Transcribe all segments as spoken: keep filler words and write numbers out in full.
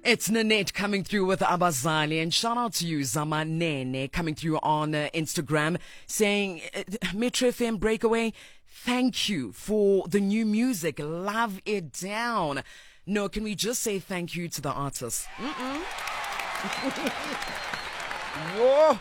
It's Nanette coming through with Abazali, and shout out to you, Zamanene, coming through on uh, Instagram saying, uh, Metro F M Breakaway, thank you for the new music. Love it down. No, can we just say thank you to the artists? Mm-mm. Whoa.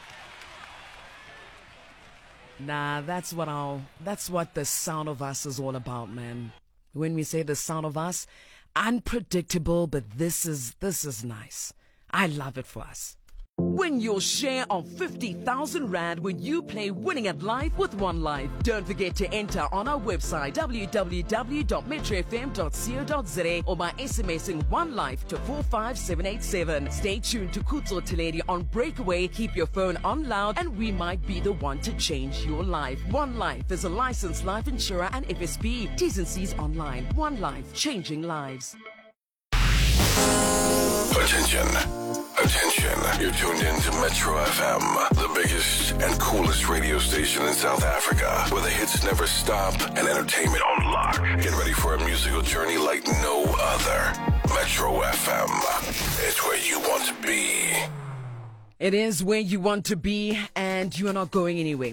Nah, that's what our, that's what the sound of us is all about, man. When we say the sound of us, unpredictable, but this is, this is nice. I love it for us. Win your share of fifty thousand rand when you play Winning at Life with One Life. Don't forget to enter on our website w w w dot metro f m dot co dot z a or by SMSing One Life to four five seven eight seven. Stay tuned to Kutso Teledi on Breakaway. Keep your phone on loud and we might be the one to change your life. One Life is a licensed life insurer and F S P. T's and C's online. One Life, changing lives. Attention. Attention. You're tuned in to Metro F M, the biggest and coolest radio station in South Africa, where the hits never stop and entertainment on lock. Get ready for a musical journey like no other. Metro F M. It's where you want to be. It is where you want to be, and you are not going anywhere.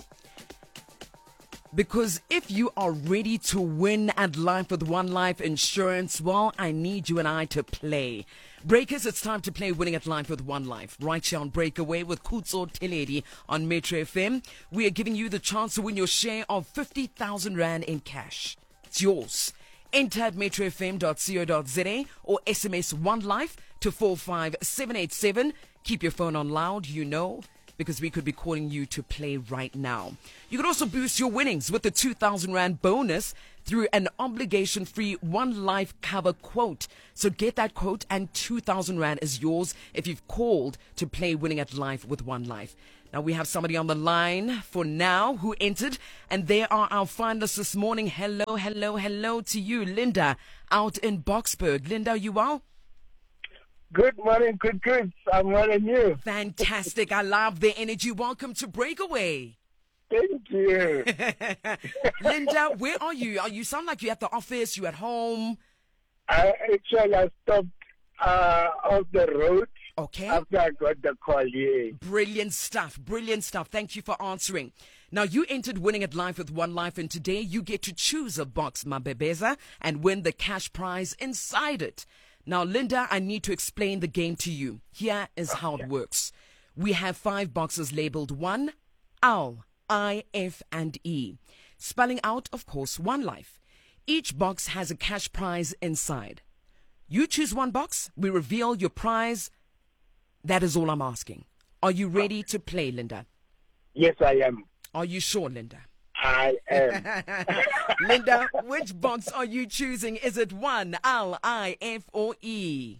Because if you are ready to win at life with One Life Insurance, well, I need you and I to play. Breakers, it's time to play Winning at Life with One Life. Right here on Breakaway with Kutso Teledi on Metro F M. We are giving you the chance to win your share of fifty thousand rand in cash. It's yours. Enter at metro f m dot co dot z a or S M S One Life to four five seven eight seven. Keep your phone on loud, you know, because we could be calling you to play right now. You could also boost your winnings with the two thousand rand bonus through an obligation-free One Life cover quote. So get that quote and two thousand rand is yours if you've called to play Winning at Life with One Life. Now we have somebody on the line for now who entered, and they are our finalists this morning. Hello, hello, hello to you, Linda, out in Boksburg. Linda, you are? Good morning, good, good. I'm well and you. Fantastic. I love the energy. Welcome to Breakaway. Thank you. Linda, where are you? Are you sound like you're at the office, you at home? I actually I stopped uh, off the road. Okay. After I got the call, yeah. Brilliant stuff. Brilliant stuff. Thank you for answering. Now, you entered Winning at Life with One Life, and today you get to choose a box, Mabebeza, and win the cash prize inside it. Now, Linda, I need to explain the game to you. Here is how it works. We have five boxes labeled one, L, I, F, and E. Spelling out, of course, One Life. Each box has a cash prize inside. You choose one box, we reveal your prize. That is all I'm asking. Are you ready to play, Linda? Yes, I am. Are you sure, Linda? I am. Linda, which box are you choosing? Is it one, L, I, F, or E?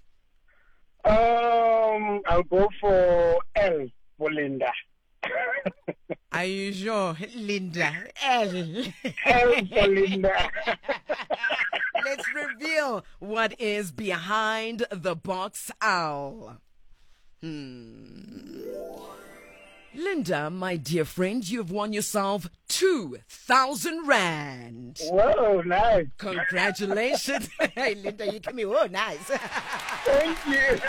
Um, I'll go for L for Linda. Are you sure, Linda? L. L for Linda. Let's reveal what is behind the box L. Hmm. Linda, my dear friend, you have won yourself two thousand rand. Whoa, nice. Congratulations. Hey, Linda, you give me, oh, nice. Thank you.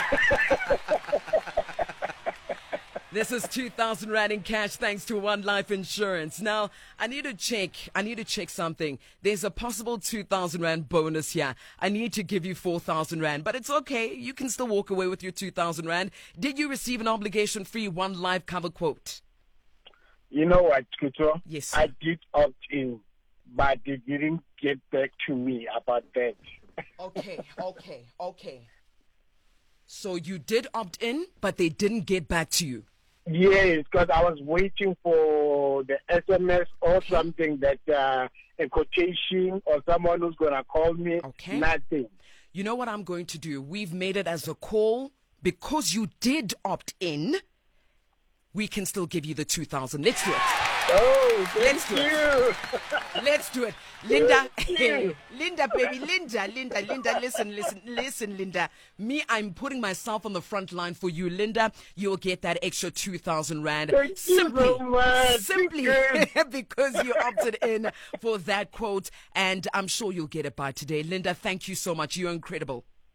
This is two thousand rand in cash thanks to One Life Insurance. Now, I need to check, I need to check something. There's a possible two thousand rand bonus here. I need to give you four thousand rand, but it's okay. You can still walk away with your two thousand rand. Did you receive an obligation-free One Life cover quote? You know what, Kuto? Yes, sir. I did opt in, but they didn't get back to me about that. Okay, okay, okay. So you did opt in, but they didn't get back to you. Yes, because I was waiting for the S M S or something that uh, a quotation or someone who's going to call me. Okay. Nothing. You know what I'm going to do? We've made it as a call. Because you did opt in, we can still give you the two thousand. Let's do it. Oh, thank Let's do you. it. Let's do it. Linda, Thank you. Linda, baby, Linda, Linda, Linda, listen, listen, listen, Linda. Me, I'm putting myself on the front line for you, Linda. You'll get that extra two thousand rand. Thank simply, you so much. simply Thank you. because you opted in for that quote, and I'm sure you'll get it by today. Linda, thank you so much. You're incredible.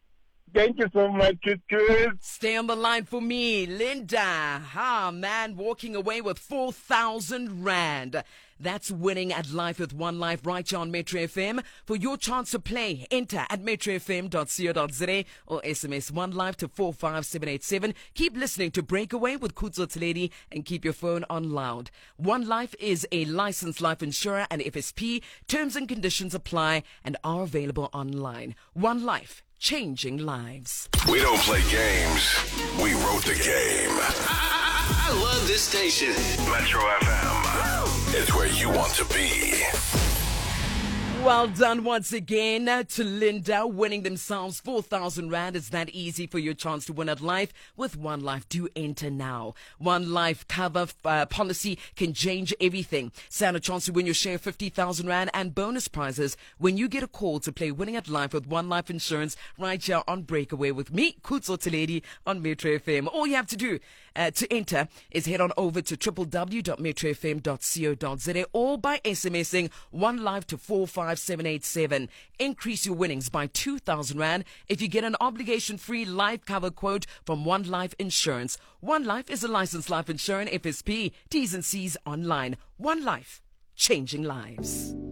Thank you so much, Chris. Stay on the line for me, Linda. Ah, man, walking away with four thousand rand. That's winning at Life with One Life right here on Metro F M. For your chance to play, enter at metro f m dot co dot za or S M S One Life to four five seven eight seven. Keep listening to Breakaway with Khutso Theledi and keep your phone on loud. One Life is a licensed life insurer and F S P. Terms and conditions apply and are available online. One Life, changing lives. We don't play games. We wrote the game. I love this station. Metro F M. It's where you want to be. Well done once again uh, to Linda, winning themselves four thousand rand. It's that easy for your chance to win at life with One Life. Do enter now. One Life cover uh, policy can change everything. Stand a chance to win your share of fifty thousand rand and bonus prizes when you get a call to play Winning at Life with One Life Insurance right here on Breakaway with me, Khutso Theledi on Metro F M. All you have to do uh, to enter is head on over to w w w dot metro f m dot co dot za or by SMSing One Life to four five seven eight seven. Increase your winnings by two thousand rand if you get an obligation-free life cover quote from One Life Insurance. One Life is a licensed life insurance F S P. T's and C's online. One Life, changing lives.